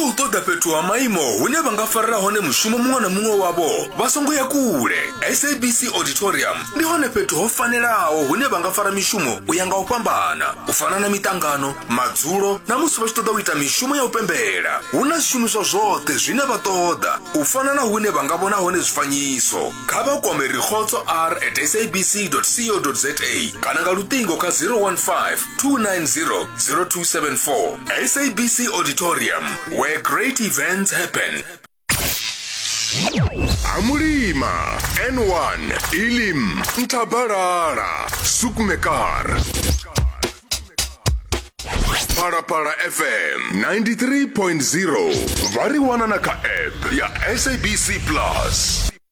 khou ṱoḓa fhethu ha maimo hune vha nga farela hone mushumo muṅwe na muṅwe wavho vha songo ya kule. SABC Auditorium ndi hone fhethu ho fanelaho hune vha nga fara mishumo u ya nga u fhambana, u fana na mitangano, madzulo na musi vha tshi ṱoḓa u ita mishumo ya u pembela. Hu na zwishumiswa zwoṱhe zwine vha ṱoḓa, u fana na hune vha nga vhona hone zwifanyiso. Kha vha kwame rikhotso@sabc.co.za kana nga luṱingo kha 015 290 0274. SABC Auditorium, where great events happen. Amulima, N1, Ilim, Ntabarara, Sukmekar. Para FM 93.0. Variwana na ka app ya SABC Plus.